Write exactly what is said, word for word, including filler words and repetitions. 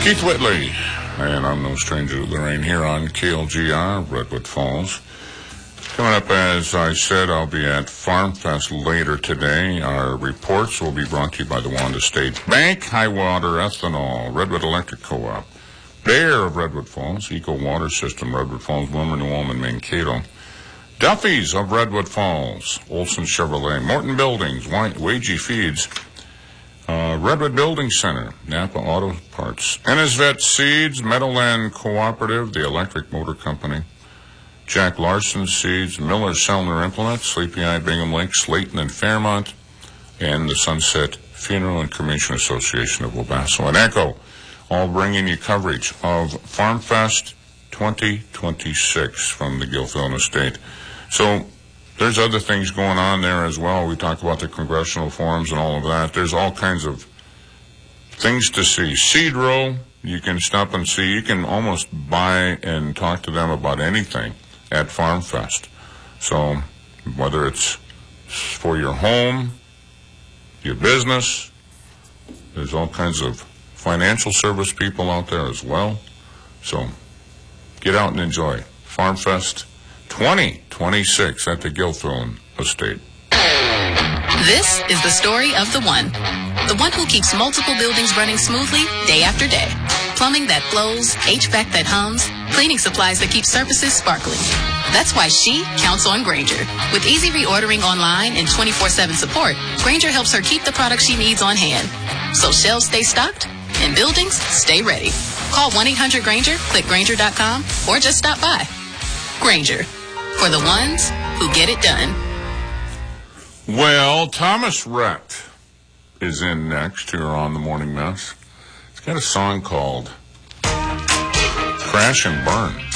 Keith Whitley, and I'm no stranger to the rain here on K L G R, Redwood Falls. Coming up, as I said, I'll be at Farm Fest later today. Our reports will be brought to you by the Wanda State Bank, Highwater Ethanol, Redwood Electric Co-op, Bear of Redwood Falls, Eco Water System, Redwood Falls, Wilmer, New Ulm, and Mankato, Duffy's of Redwood Falls, Olson Chevrolet, Morton Buildings, Wagey Feeds, Uh, Redwood Building Center, Napa Auto Parts, Ennisvet Seeds, Meadowland Cooperative, the Electric Motor Company, Jack Larson Seeds, Miller Selner Implements, Sleepy Eye, Bingham Lake, Slayton and Fairmont, and the Sunset Funeral and Cremation Association of Wabasso and Echo, all bringing you coverage of Farm Fest twenty twenty-six from the Gilfillan Estate. So, there's other things going on there as well. We talk about the congressional forums and all of that. There's all kinds of things to see. Seed Row, you can stop and see. You can almost buy and talk to them about anything at Farm Fest. So whether it's for your home, your business, there's all kinds of financial service people out there as well. So get out and enjoy Farm Fest twenty twenty-six at the Gilfillan Estate. This is the story of the one. The one who keeps multiple buildings running smoothly day after day. Plumbing that flows, H V A C that hums, cleaning supplies that keep surfaces sparkling. That's why she counts on Grainger. With easy reordering online and twenty-four seven support, Grainger helps her keep the products she needs on hand. So shelves stay stocked and buildings stay ready. Call one eight hundred Grainger, click Grainger dot com, or just stop by. Grainger. For the ones who get it done. Well, Thomas Rhett is in next here on The Morning Mess. He's got a song called Crash and Burn.